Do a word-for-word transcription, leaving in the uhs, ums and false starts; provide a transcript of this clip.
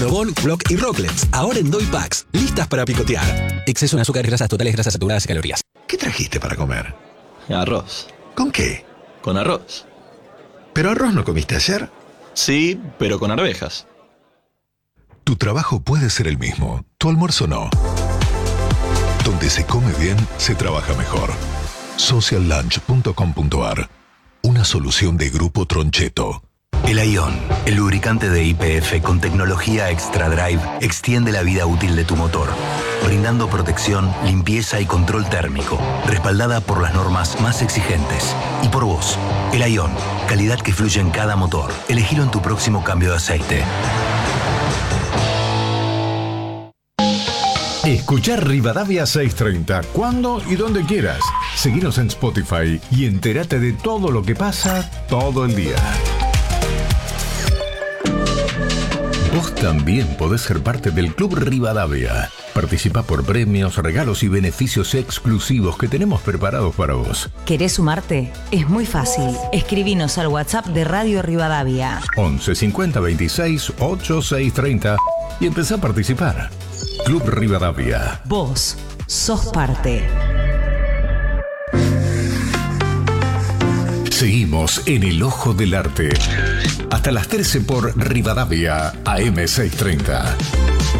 Nobón, Block y Rocklets, ahora en Doy Packs, listas para picotear. Exceso en azúcares, grasas totales, grasas saturadas y calorías. ¿Qué trajiste para comer? Arroz. ¿Con qué? Con arroz. ¿Pero arroz no comiste ayer? Sí, pero con arvejas. Tu trabajo puede ser el mismo, tu almuerzo no. Donde se come bien, se trabaja mejor. social lunch punto com punto a r. Una solución de Grupo Troncheto. El Aion, el lubricante de Y P F con tecnología Extra Drive, extiende la vida útil de tu motor, brindando protección, limpieza y control térmico, respaldada por las normas más exigentes. Y por vos, el Aion, calidad que fluye en cada motor. Elegilo en tu próximo cambio de aceite. Escuchar Rivadavia seiscientos treinta cuando y donde quieras. Seguinos en Spotify y entérate de todo lo que pasa todo el día. Vos también podés ser parte del Club Rivadavia. Participa por premios, regalos y beneficios exclusivos que tenemos preparados para vos. ¿Querés sumarte? Es muy fácil. Escribinos al WhatsApp de Radio Rivadavia. once cincuenta veintiséis ochenta y seis treinta y empezá a participar. Club Rivadavia. Vos sos parte. Seguimos en el ojo del arte. Hasta las trece por Rivadavia A M seiscientos treinta.